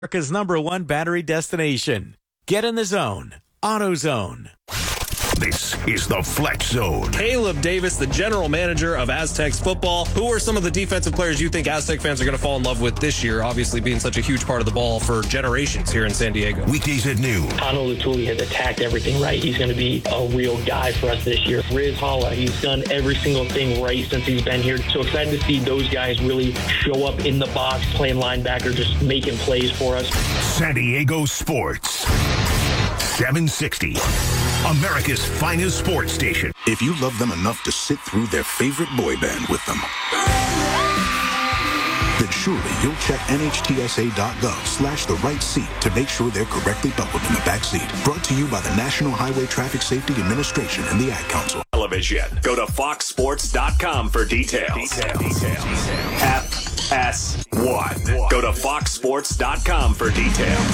America's #1 battery destination. Get in the zone. AutoZone. This is the Flex Zone. Caleb Davis, the general manager of Aztecs football. Who are some of the defensive players you think Aztec fans are going to fall in love with this year, obviously being such a huge part of the ball for generations here in San Diego? Weekdays at noon. Tano Lutuli has attacked everything right. He's going to be a real guy for us this year. Riz Hala, he's done every single thing right since he's been here. So excited to see those guys really show up in the box, playing linebacker, just making plays for us. San Diego Sports. 760. America's finest sports station. If you love them enough to sit through their favorite boy band with them, then surely you'll check nhtsa.gov/the right seat to make sure they're correctly buckled in the back seat. Brought to you by the National Highway Traffic Safety Administration and the Ad Council. Television. Go to foxsports.com for details. FS1. Go to foxsports.com for details.